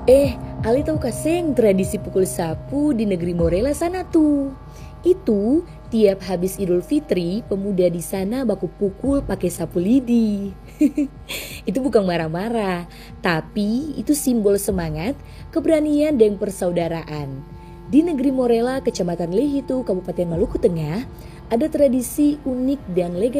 Ali tahu kaseng tradisi pukul sapu di negeri Morela sana tuh. Itu tiap habis Idul Fitri, pemuda di sana baku pukul pakai sapu lidi. Itu bukan marah-marah, tapi itu simbol semangat, keberanian dan persaudaraan. Di negeri Morela, Kecamatan Lehitu, Kabupaten Maluku Tengah, ada tradisi unik dan legendaris